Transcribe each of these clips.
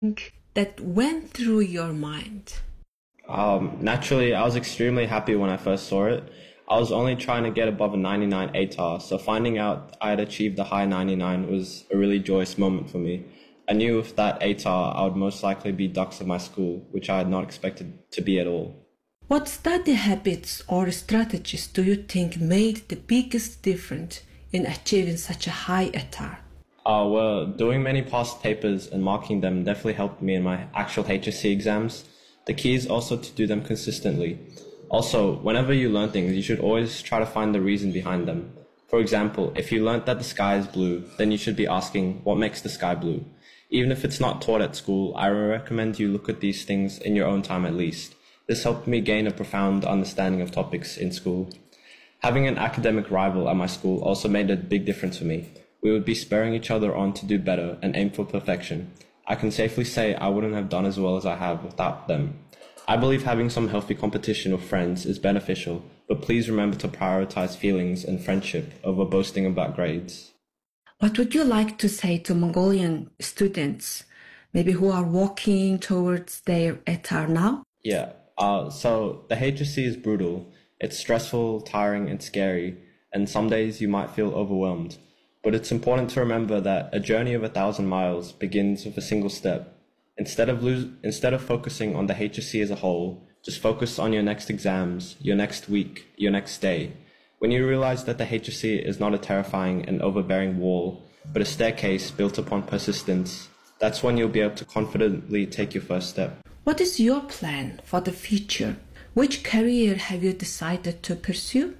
that went through your mind? Naturally, I was extremely happy when I first saw it. I was only trying to get above a 99 ATAR, so finding out I had achieved the high 99 was a really joyous moment for me. I knew with that ATAR, I would most likely be dux of my school, which I had not expected to be at all. What study habits or strategies do you think made the biggest difference in achieving such a high ATAR? Well, doing many past papers and marking them definitely helped me in my actual HSC exams. The key is also to do them consistently. Also, whenever you learn things, you should always try to find the reason behind them. For example, if you learnt that the sky is blue, then you should be asking, what makes the sky blue? Even if it's not taught at school, I recommend you look at these things in your own time at least. This helped me gain a profound understanding of topics in school. Having an academic rival at my school also made a big difference for me. We would be spurring each other on to do better and aim for perfection. I can safely say I wouldn't have done as well as I have without them. I believe having some healthy competition with friends is beneficial, but please remember to prioritize feelings and friendship over boasting about grades. What would you like to say to Mongolian students, maybe who are walking towards their ATAR now? Yeah, so the HSC is brutal. It's stressful, tiring, and scary, and some days you might feel overwhelmed. But it's important to remember that a journey of 1,000 miles begins with a single step. Instead of focusing on the HSC as a whole, just focus on your next exams, your next week, your next day. When you realize that the HSC is not a terrifying and overbearing wall, but a staircase built upon persistence, that's when you'll be able to confidently take your first step. What is your plan for the future? Which career have you decided to pursue?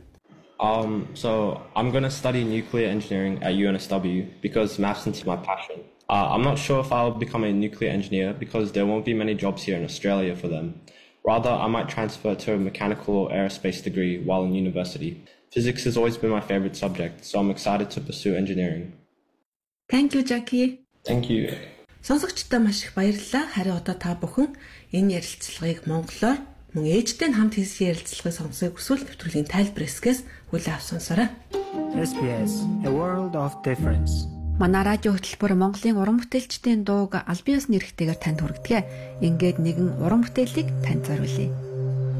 So I'm going to study nuclear engineering at UNSW because maths is my passion. I'm not sure if I'll become a nuclear engineer because there won't be many jobs here in Australia for them. Rather, I might transfer to a mechanical or aerospace degree while in university. Physics has always been my favorite subject, so I'm excited to pursue engineering. Thank you, Jackie. Thank you. Сонсогчдод маш их баярлалаа. Харин одоо та бүхэн энэ ярилцлагыг монголоор мөн ээжтэй хамт хийсэн ярилцлагыг сонсохыг хүсвэл нэвтрүүлгийн тайлбар хэсгээс хүлээн авч сонсоорой. SBS A World of Difference. Манай радио хөтөлбөр Монголын уран бүтээлчдийн дууг албан ёсны эрхтэйгээр танд хүргэдэг. Ингээд нэгэн уран бүтээлийг танд зориулъя.